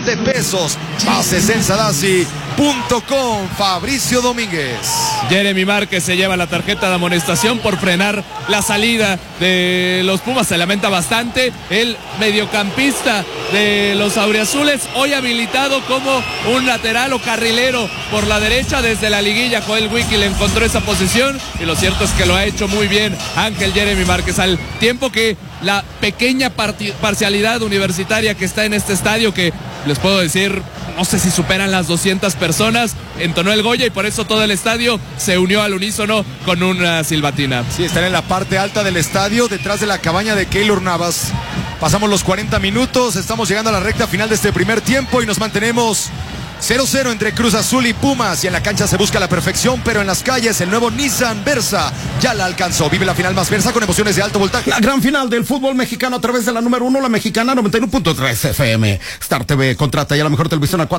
de pesos. Bases en Sadasi.com. Fabricio Domínguez. Jeremy Márquez se lleva la tarjeta de amonestación por frenar la salida de los Pumas. Se lamenta bastante. El mediocampista de los auriazules, hoy habilitado como un lateral o carrilero por la derecha desde la liguilla. Joel Wiki le encontró esa posición y lo cierto es que lo ha hecho muy bien Ángel Jeremy Márquez, al tiempo que la pequeña parcialidad universitaria que está en este estadio, que les puedo decir, no sé si superan las 200 personas, entonó el Goya y por eso todo el estadio se unió al unísono con una silbatina. Sí, están en la parte alta del estadio, detrás de la cabaña de Keylor Navas. Pasamos los 40 minutos, estamos llegando a la recta final de este primer tiempo y nos mantenemos 0-0 entre Cruz Azul y Pumas, y en la cancha se busca la perfección, pero en las calles el nuevo Nissan Versa ya la alcanzó. Vive la final más Versa con emociones de alto voltaje. La gran final del fútbol mexicano a través de la número 1, la Mexicana 91.3 FM. Star TV contrata ya la mejor televisión a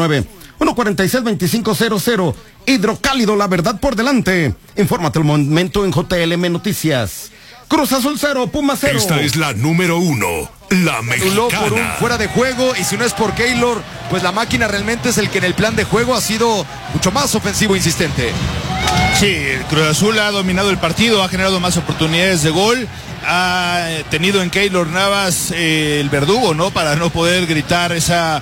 449-146-2500. Hidrocálido, la verdad por delante. Infórmate al momento en JLM Noticias. Cruz Azul 0, Pumas 0. Esta es la número 1, la Mexicana. Por un fuera de juego, y si no es por Keylor, pues la máquina realmente es el que en el plan de juego ha sido mucho más ofensivo e insistente. Sí, el Cruz Azul ha dominado el partido, ha generado más oportunidades de gol, ha tenido en Keylor Navas el verdugo, ¿no? Para no poder gritar esa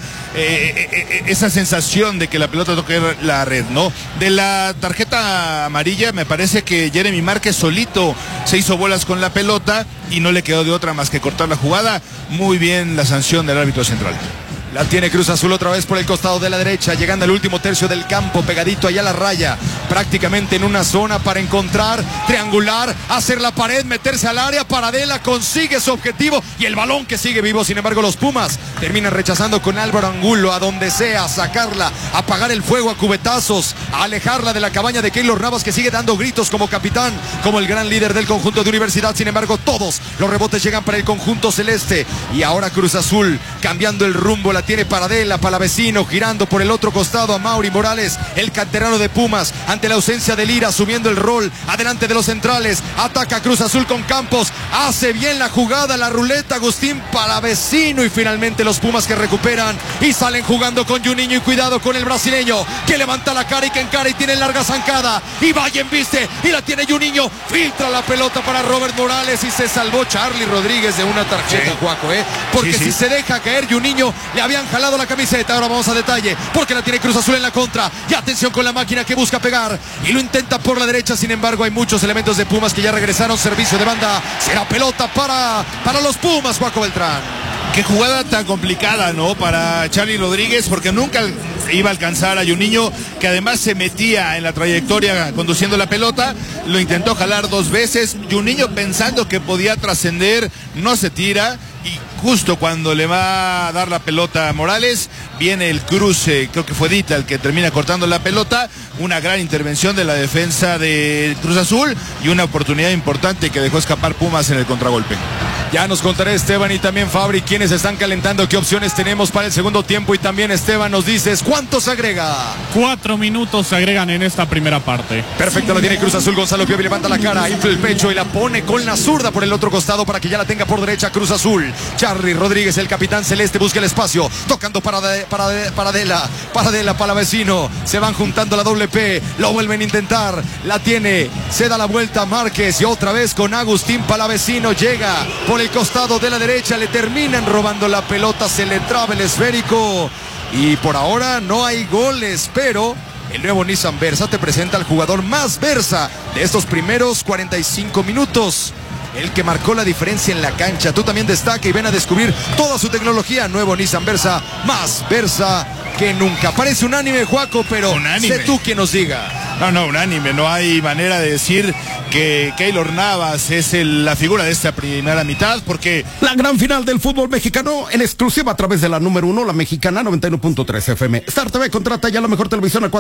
sensación de que la pelota toque la red, ¿no? De la tarjeta amarilla me parece que Jeremy Márquez solito se hizo bolas con la pelota y no le quedó de otra más que cortar la jugada. Muy bien la sanción del árbitro central. La tiene Cruz Azul otra vez por el costado de la derecha, llegando al último tercio del campo, pegadito allá a la raya, prácticamente en una zona para encontrar, triangular, hacer la pared, meterse al área. Paradela consigue su objetivo y el balón que sigue vivo. Sin embargo, los Pumas terminan rechazando con Álvaro Angulo, a donde sea, sacarla, apagar el fuego a cubetazos, a alejarla de la cabaña de Keylor Navas, que sigue dando gritos como capitán, como el gran líder del conjunto de Universidad. Sin embargo, todos los rebotes llegan para el conjunto celeste, y ahora Cruz Azul cambiando el rumbo. La tiene Paradela, Palavecino, girando por el otro costado a Mauri Morales, el canterano de Pumas, ante la ausencia de Lira, asumiendo el rol adelante de los centrales. Ataca Cruz Azul con Campos, hace bien la jugada, la ruleta, Agustín Palavecino, y finalmente los Pumas que recuperan y salen jugando con Juninho, y cuidado con el brasileño que levanta la cara y que encara y tiene larga zancada, y vaya embiste y la tiene Juninho, filtra la pelota para Robert Morales y se salvó Charly Rodríguez de una tarjeta, sí. Juaco, porque sí. Si se deja caer Juninho, le habían jalado la camiseta. Ahora vamos a detalle, porque la tiene Cruz Azul en la contra, y atención con la máquina que busca pegar y lo intenta por la derecha. Sin embargo, hay muchos elementos de Pumas que ya regresaron. Servicio de banda, será pelota para los Pumas, Juaco Beltrán. Qué jugada tan complicada, ¿no? Para Charly Rodríguez, porque nunca iba a alcanzar a Juninho, que además se metía en la trayectoria conduciendo la pelota. Lo intentó jalar dos veces. Juninho, pensando que podía trascender, no se tira, y justo cuando le va a dar la pelota a Morales, viene el cruce, creo que fue Dita el que termina cortando la pelota. Una gran intervención de la defensa de Cruz Azul y una oportunidad importante que dejó escapar Pumas en el contragolpe. Ya nos contará Esteban y también Fabri quiénes están calentando, qué opciones tenemos para el segundo tiempo, y también Esteban nos dices cuánto se agrega. 4 minutos se agregan en esta primera parte. Perfecto, la tiene Cruz Azul. Gonzalo Piovi levanta la cara, infla el pecho y la pone con la zurda por el otro costado para que ya la tenga por derecha Cruz Azul. Charly Rodríguez, el capitán celeste, busca el espacio, tocando Paradela, Palavecino, se van juntando la doble P, lo vuelven a intentar, la tiene, se da la vuelta Márquez y otra vez con Agustín Palavecino, llega por el costado de la derecha, le terminan robando la pelota, se le traba el esférico y por ahora no hay goles, pero el nuevo Nissan Versa te presenta al jugador más Versa de estos primeros 45 minutos. El que marcó la diferencia en la cancha. Tú también destaca y ven a descubrir toda su tecnología. Nuevo Nissan Versa, más Versa que nunca. Parece unánime, Juaco, pero sé tú quien nos diga. No, unánime. No hay manera de decir que Keylor Navas es la figura de esta primera mitad, porque la gran final del fútbol mexicano en exclusiva a través de la número 1, la Mexicana 91.3 FM. Star TV contrata ya la mejor televisión a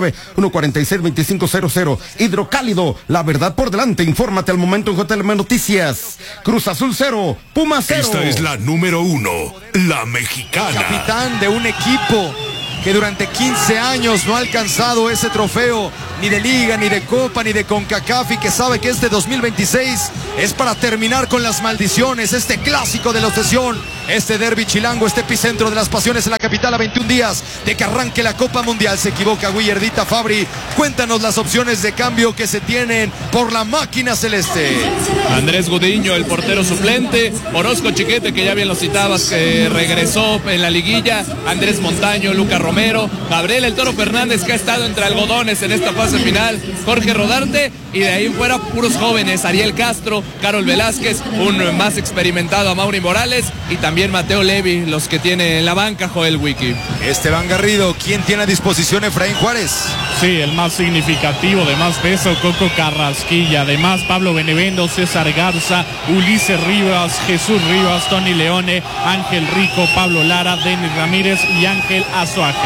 449-146-2500. Hidrocálido, la verdad por delante. Infórmate al momento en JLM Noticias. Cruz Azul 0, Pumas 0. Esta es la número 1, la Mexicana. Capitán de un equipo que durante 15 años no ha alcanzado ese trofeo ni de Liga, ni de Copa, ni de CONCACAF, y que sabe que este 2026 es para terminar con las maldiciones, este clásico de la obsesión, este derbi chilango, este epicentro de las pasiones en la capital a 21 días de que arranque la Copa Mundial. Se equivoca Willardita Fabri. Cuéntanos las opciones de cambio que se tienen por la máquina celeste. Andrés Gudiño, el portero suplente. Orozco Chiquete, que ya bien lo citabas, que regresó en la liguilla. Andrés Montaño, Lucas Romero, Gabriel El Toro Fernández, que ha estado entre algodones en esta fase final, Jorge Rodarte, y de ahí fuera puros jóvenes, Ariel Castro, Carol Velázquez, un más experimentado Amaury Morales, y también Mateo Levi, los que tiene en la banca Joel Wiki. Esteban Garrido, ¿quién tiene a disposición Efraín Juárez? Sí, el más significativo, de más peso, Coco Carrasquilla. Además, Pablo Benevendo, César Garza, Ulises Rivas, Jesús Rivas, Tony Leone, Ángel Rico, Pablo Lara, Denis Ramírez y Ángel Azuaje.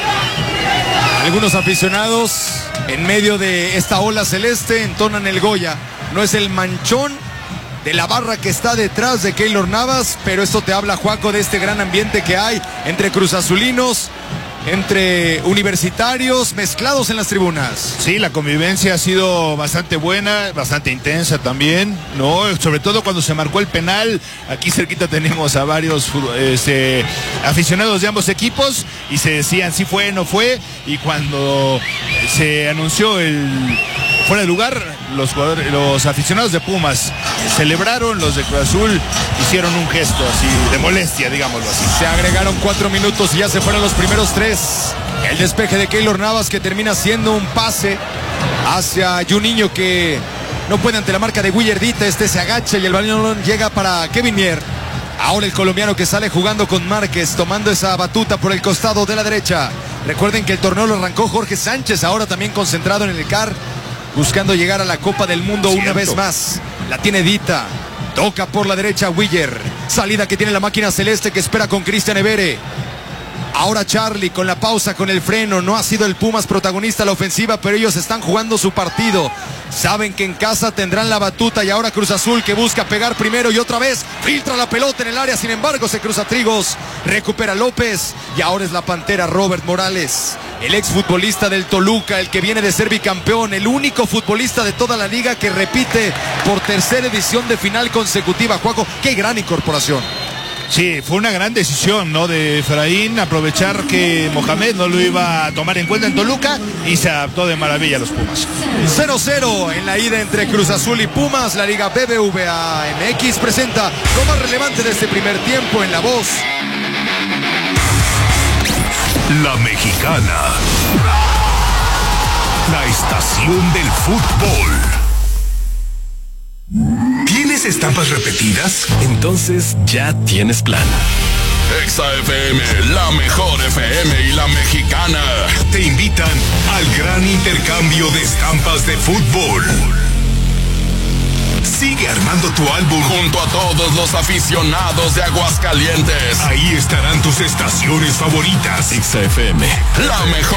Algunos aficionados en medio de esta ola celeste entonan el Goya. No es el manchón de la barra que está detrás de Keylor Navas, pero esto te habla, Juaco, de este gran ambiente que hay entre cruzazulinos, entre universitarios mezclados en las tribunas. Sí, la convivencia ha sido bastante buena, bastante intensa también, ¿no? Sobre todo cuando se marcó el penal. Aquí cerquita tenemos a varios aficionados de ambos equipos y se decían si fue, no fue. Y cuando se anunció el fuera de lugar, los aficionados de Pumas celebraron, los de Cruz Azul hicieron un gesto así de molestia, digámoslo así. Se agregaron 4 minutos y ya se fueron los primeros 3. El despeje de Keylor Navas, que termina siendo un pase hacia Juninho, que no puede ante la marca de Willardita. Este se agacha y el balón llega para Kevin Mier. Ahora el colombiano que sale jugando con Márquez, tomando esa batuta por el costado de la derecha. Recuerden que el torneo lo arrancó Jorge Sánchez, ahora también concentrado en el CAR, buscando llegar a la Copa del Mundo una vez más. La tiene Dita, toca por la derecha Willer, salida que tiene la máquina celeste, que espera con Cristian Evere. Ahora Charlie con la pausa, con el freno. No ha sido el Pumas protagonista la ofensiva, pero ellos están jugando su partido. Saben que en casa tendrán la batuta, y ahora Cruz Azul, que busca pegar primero y otra vez filtra la pelota en el área. Sin embargo, se cruza Trigos, recupera López, y ahora es la Pantera Robert Morales, el exfutbolista del Toluca, el que viene de ser bicampeón, el único futbolista de toda la liga que repite por tercera edición de final consecutiva. Juaco, qué gran incorporación. Sí, fue una gran decisión, ¿no?, de Efraín, aprovechar que Mohamed no lo iba a tomar en cuenta en Toluca, y se adaptó de maravilla a los Pumas. 0-0 en la ida entre Cruz Azul y Pumas. La Liga BBVA MX presenta lo más relevante de este primer tiempo en La Voz. La Mexicana, la estación del fútbol. ¿Tienes estampas repetidas? Entonces ya tienes plan. Exa FM, la mejor FM y la Mexicana te invitan al gran intercambio de estampas de fútbol. Sigue armando tu álbum junto a todos los aficionados de Aguascalientes. Ahí estarán tus estaciones favoritas. Exa FM, la mejor